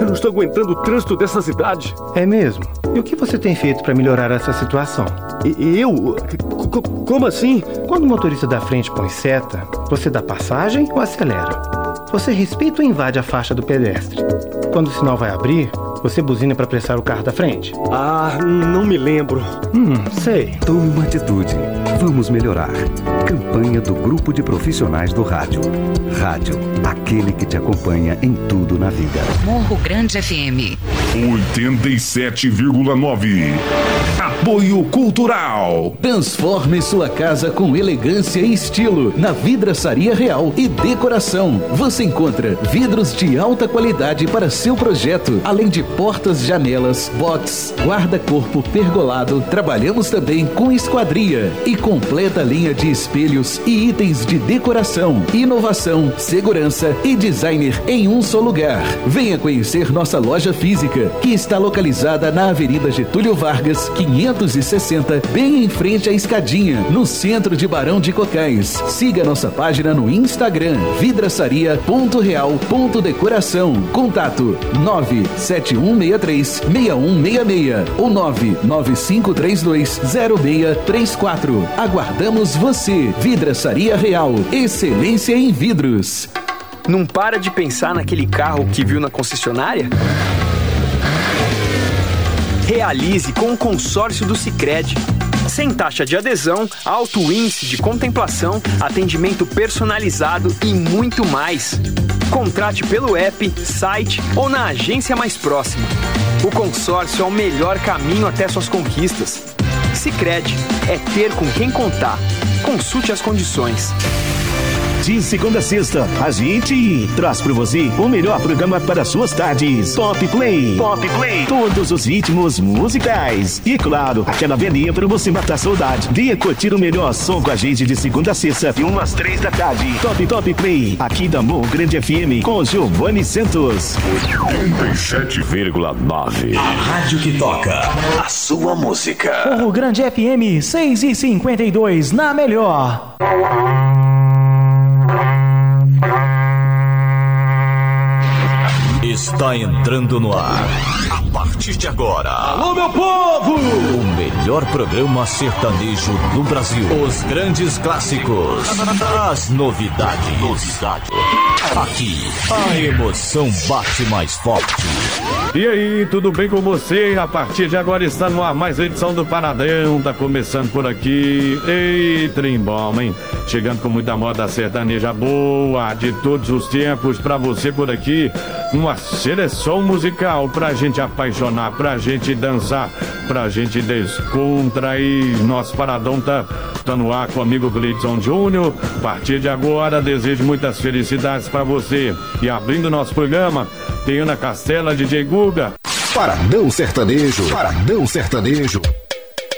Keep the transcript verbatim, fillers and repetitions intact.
Eu não estou aguentando o trânsito dessa cidade. É mesmo? E o que você tem feito para melhorar essa situação? E eu? C- como assim? Quando o motorista da frente põe seta, você dá passagem ou acelera? Você respeita ou invade a faixa do pedestre? Quando o sinal vai abrir, você buzina para apressar o carro da frente? Ah, não me lembro. Hum, sei. Tome uma atitude. Vamos melhorar. Campanha do Grupo de Profissionais do Rádio. Rádio, aquele que te acompanha em tudo na vida. Morro Grande F M. oitenta e sete vírgula nove. Apoio Cultural. Transforme sua casa com elegância e estilo na Vidraçaria Real e Decoração. Você encontra vidros de alta qualidade para seu projeto, além de portas, janelas, box, guarda-corpo pergolado. Trabalhamos também com esquadria e completa linha de espelhos e itens de decoração, inovação, segurança e designer em um só lugar. Venha conhecer nossa loja física, que está localizada na Avenida Getúlio Vargas, quinhentos e sessenta, bem em frente à Escadinha, no centro de Barão de Cocais. Siga nossa página no Instagram, vidraçaria ponto real ponto decoração. Contato nove sete um seis três, seis um seis seis ou nove nove cinco três dois, zero seis três quatro. Aguardamos você. Vidraçaria Real, excelência em vidros. Não para de pensar naquele carro que viu na concessionária? Realize com o consórcio do Sicredi. Sem taxa de adesão, alto índice de contemplação, atendimento personalizado e muito mais. Contrate pelo app, site ou na agência mais próxima. O consórcio é o melhor caminho até suas conquistas. Sicredi é ter com quem contar. Consulte as condições. De segunda a sexta, a gente traz para você o melhor programa para suas tardes. Pop Play. Pop Play. Todos os ritmos musicais. E claro, aquela velhinha para você matar a saudade. Venha curtir o melhor som com a gente de segunda a sexta, de umas três da tarde. Top Top Play, aqui da Morro Grande F M, com Giovanni Santos. oitenta e sete vírgula nove. A rádio que toca a sua música. Morro Grande F M, seis e cinquenta e dois, na melhor. Está entrando no ar, a partir de agora. Alô, meu povo! O melhor programa sertanejo do Brasil. Os grandes clássicos. As novidades. Novidade. Aqui, a emoção bate mais forte. E aí, tudo bem com você? A partir de agora está no ar mais uma edição do Paradão. Tá começando por aqui. Ei, trem bom, hein? Chegando com muita moda sertaneja boa de todos os tempos pra você por aqui. Uma seleção musical pra gente apaixonar, pra gente dançar, pra gente descontrair. Nosso Paradão tá, tá no ar com o amigo Gleidson Júnior. A partir de agora, desejo muitas felicidades pra você. E abrindo nosso programa, tem Ana Castela, D J Guga. Paradão Sertanejo, Paradão Sertanejo.